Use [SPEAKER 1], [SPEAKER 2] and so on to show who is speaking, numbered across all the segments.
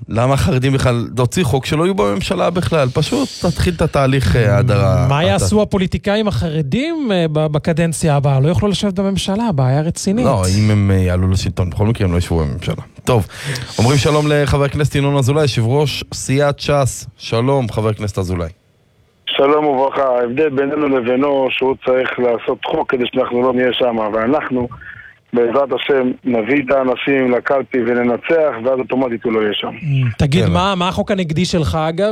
[SPEAKER 1] למה החרדים בכלל להוציא חוק שלא יהיו בממשלה בכלל? פשוט תתחיל את התהליך הדרה.
[SPEAKER 2] מה יעשו הפוליטיקאים החרדים בקדנציה הבאה? לא יוכלו לשבת בממשלה, בעיה רצינית.
[SPEAKER 1] לא, אם הם יעלו לשלטון, בכל מקרה הם לא ישבו בממשלה. טוב, אומרים שלום לחבר הכנסת ינון אזולאי, יושב ראש סיעת ש"ס. שלום, חבר הכנסת אזולאי.
[SPEAKER 3] שלום וברכה. ההבדל בינינו לבינו שהוא צריך לעשות חוק כדי שאנחנו לא נהיה שם, ואנחנו בעזרת השם נביא את האנשים לקלפי וננצח, ואז אוטומטית הוא לא יהיה שם.
[SPEAKER 2] תגיד, מה החוק הנגדי שלך אגב?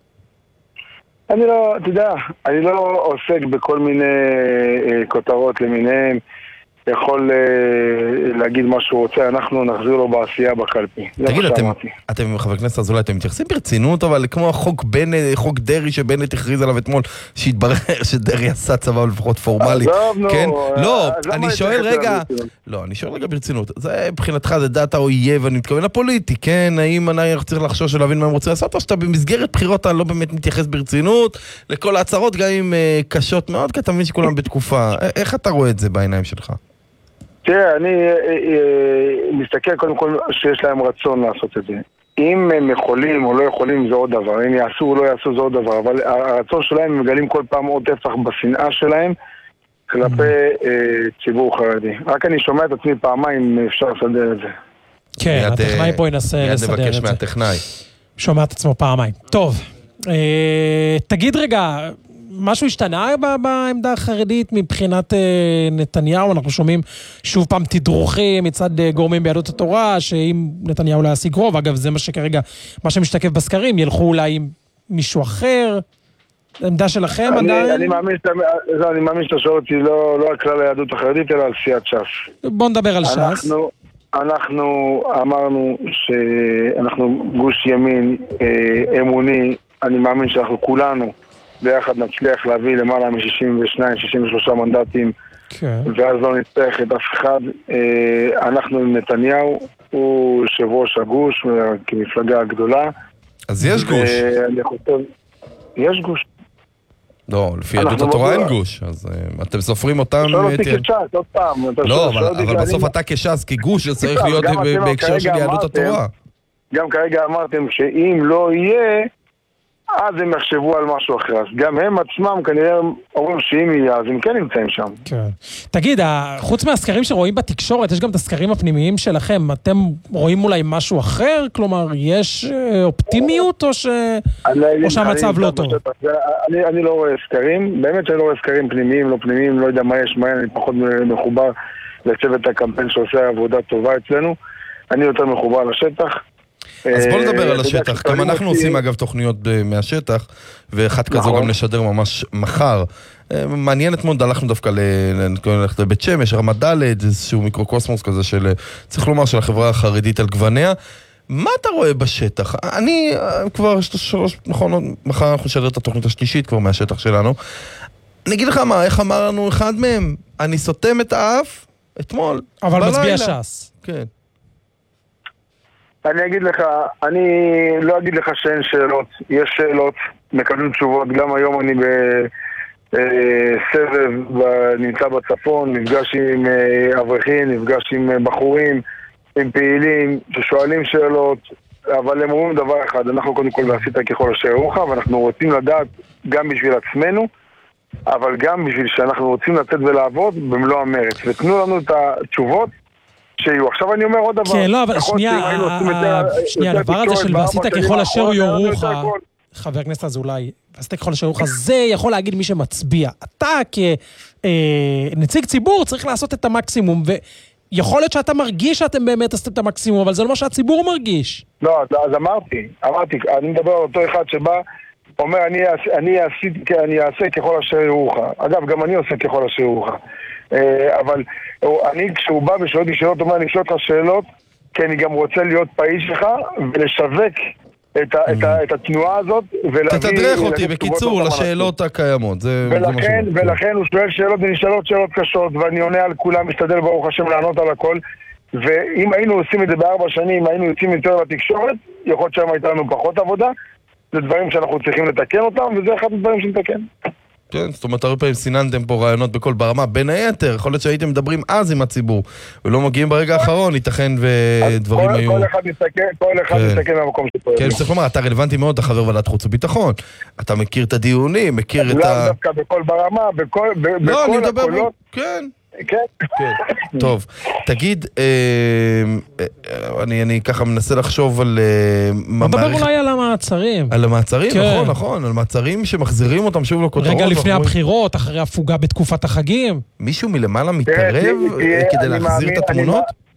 [SPEAKER 3] אני לא, אתה יודע, אני לא עוסק בכל מיני כותרות למיניהם, יכול להגיד מה שהוא רוצה, אנחנו נחזיר לו בעשייה בקלפי.
[SPEAKER 1] תגיד, אתם, חבר הכנסת אזולאי, אתם מתייחסים ברצינות, אבל כמו חוק דרי שבנט הכריז עליו אתמול, שהתברר שדרי עשה צבא לפחות פורמלי. כן? לא, אני שואל רגע ברצינות. זה מבחינתך, זה דעת האויב, אני מתכוון לפוליטי, כן? האם אני צריך לחשוש ולהבין מה הם רוצים לעשות, או שאתה במסגרת בחירות אני לא באמת מתייחס ברצינות לכל ההצהרות, גם אם קשות מאוד, כי אתה מבין שכולם בתקופה. איך אתה רואה את זה בעיניים שלך?
[SPEAKER 3] תראה, אני מסתכל קודם כל שיש להם רצון לעשות את זה. אם הם יכולים או לא יכולים זה עוד דבר, אם יעשו או לא יעשו זה עוד דבר, אבל הרצון שלהם הם מגלים כל פעם עוד טפח בשנאה שלהם כלפי ציבור חרדי. רק אני שומע את עצמי פעמיים אם אפשר לסדר את זה.
[SPEAKER 2] כן, הטכנאי פה ינסה לסדר את זה.
[SPEAKER 1] מיד נבקש מהטכנאי.
[SPEAKER 2] שומע את עצמו פעמיים. טוב, תגיד רגע, משהו השתנה בעמדה החרדית מבחינת נתניהו? אנחנו שומעים שוב פעם תדרוכים מצד גורמים ביהדות התורה, שאם נתניהו לא ישיג רוב, אגב זה מה שכרגע, מה שמשתקף בסקרים, ילכו אולי עם מישהו אחר, עמדה שלכם עדיין?
[SPEAKER 3] אני מאמין שאתה שואל אותי לא על כלל היהדות החרדית, אלא על סיעת ש"ס.
[SPEAKER 2] בוא נדבר על ש"ס.
[SPEAKER 3] אנחנו אמרנו שאנחנו גוש ימין אמוני, אני מאמין שאנחנו כולנו ביחד נצליח להביא למעלה מ-62-63 מנדטים, ואז לא נצטרך את אף אחד. אנחנו עם נתניהו, הוא יושב ראש הגוש כמפלגה הגדולה.
[SPEAKER 1] אז יש גוש.
[SPEAKER 3] יש גוש.
[SPEAKER 1] לא, לפי יהדות התורה אין גוש, אז אתם סופרים אותם...
[SPEAKER 3] שואל אותי כש"ס, עוד פעם.
[SPEAKER 1] לא, אבל בסוף אתה כש"ס, כגוש, זה צריך להיות בהקשר של יהדות התורה.
[SPEAKER 3] גם כרגע אמרתם שאם לא יהיה, אז הם יחשבו על משהו אחר. אז גם הם עצמם כנראה אומרים שאם יהיה, אז הם כן נמצאים שם.
[SPEAKER 2] כן. תגיד, חוץ מהסקרים שרואים בתקשורת, יש גם את הסקרים הפנימיים שלכם. אתם רואים אולי משהו אחר? כלומר, יש אופטימיות או שהמצב לא טוב?
[SPEAKER 3] אני לא רואה סקרים. באמת שאני לא רואה סקרים פנימיים, לא פנימיים, לא יודע מה יש, מה אני פחות מחובר לצוות הקמפיין שעושה עבודה טובה אצלנו. אני יותר מחובר לשטח.
[SPEAKER 1] אז בוא נדבר על השטח, גם אנחנו עושים אגב תוכניות מהשטח, ואחת כזו גם נשדר ממש מחר. מעניין אתמול, הלכנו דווקא לבית שמש, רמת ד', איזשהו מיקרוקוסמוס כזה של, צריך לומר, של החברה החרדית על גווניה. מה אתה רואה בשטח? אני כבר נכון, מחר אנחנו נשדר את התוכנית השלישית כבר מהשטח שלנו. אני אגיד לך מה, איך אמר לנו אחד מהם? אני סותם את האף אתמול.
[SPEAKER 2] אבל מצביע ש"ס.
[SPEAKER 1] כן.
[SPEAKER 3] אני אגיד לך, אני לא אגיד לך שאין שאלות, יש שאלות, מקבלים תשובות, גם היום אני בסבב, נמצא בצפון, נפגש עם אברכים, נפגש עם בחורים, עם פעילים, ששואלים שאלות, אבל הם אומרים דבר אחד, אנחנו קודם כל ועשית ככל אשר יורוך, ואנחנו רוצים לדעת גם בשביל עצמנו, אבל גם בשביל שאנחנו רוצים לצאת ולעבוד במלוא המרץ, ותנו לנו את התשובות, שיהיו. עכשיו אני אומר עוד דבר.
[SPEAKER 2] כן, לא, אבל שנייה, הדבר הזה של ועשית ככל אשר יורוך, חבר הכנסת אזולאי, ועשית ככל אשר יורוך, זה יכול להגיד מי שמצביע. אתה כנציג ציבור צריך לעשות את המקסימום, ויכול להיות שאתה מרגיש שאתם באמת עשיתם את המקסימום, אבל זה לא מה שהציבור מרגיש.
[SPEAKER 3] לא, אז אמרתי, אני מדבר על אותו אחד שבא, אומר, אני אעשה ככל אשר יורוך. אגב, גם אני עושה ככל אשר יורוך. אבל כשהוא בא ושואל אותי שאלות, אומר, אני שואל אותך שאלות, כי אני גם רוצה להיות פעיל שלך ולשווק את התנועה הזאת.
[SPEAKER 1] תתדרך אותי בקיצור לשאלות הקיימות.
[SPEAKER 3] ולכן הוא שואל שאלות ונשאלות שאלות קשות, ואני עונה על כולם, משתדל ברוך השם לענות על הכל. ואם היינו עושים את זה ב4 שנים, היינו יוצאים יותר לתקשורת, יכול להיות שם הייתה לנו פחות עבודה. זה דברים שאנחנו צריכים לתקן אותם, וזה אחד הדברים שנתקן.
[SPEAKER 1] כן, זאת אומרת, הרבה פעמים סיננתם פה רעיונות בכל ברמה, בין היתר, יכול להיות שהייתם מדברים אז עם הציבור, ולא מגיעים ברגע האחרון, ייתכן ודברים היו...
[SPEAKER 3] כל אחד מסתכל מהמקום שפה.
[SPEAKER 1] כן, צריך לומר, אתה רלוונטי מאוד, אתה חבר ועדת חוץ וביטחון, אתה מכיר את הדיונים, מכיר את
[SPEAKER 3] לא דווקא בכל ברמה, בכל הקולות.
[SPEAKER 1] כן.
[SPEAKER 3] כן.
[SPEAKER 1] טוב, תגיד, אני ככה מנסה לחשוב על...
[SPEAKER 2] נדבר אולי על המעצרים.
[SPEAKER 1] על המעצרים, נכון, על מעצרים שמחזירים אותם שוב לכותרות.
[SPEAKER 2] רגע לפני הבחירות, אחרי הפוגה בתקופת החגים.
[SPEAKER 1] מישהו מלמעלה מתערב כדי להחזיר את התמונות?